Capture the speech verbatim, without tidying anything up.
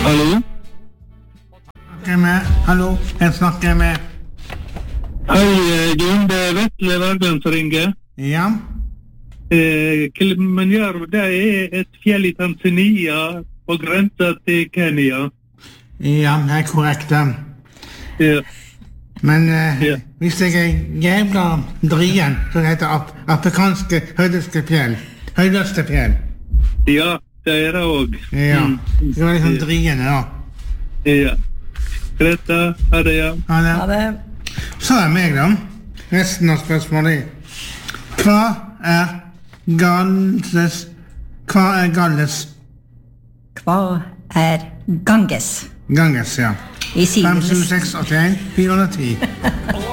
Hallo? Snakker med. Hallo, jeg snakker med. Hei, Jon, det er Vetle Bergland som ringer. Ja. Eh, Kilimanjaro, det er et fjell i Tanzania på grensen til Kenya. Ja, det er korrekt. Ja. Men eh, Ja. hvis jeg er jævla drien, så heter det af afrikanske høydeste fjell. Høydeste fjell. Ja, det er det også. Ja. Mm. Det var liksom driene da. Ja. Greit da, ha det, ja. Ja, det. Ha det. Så er meg da. Resten av spørsmålet. Hva er Galles? Hva er Galles? Hva er Ganges? Ganges, ja. I fem, syv, Sidenes. seks, åtte, en, fire hundre og ti.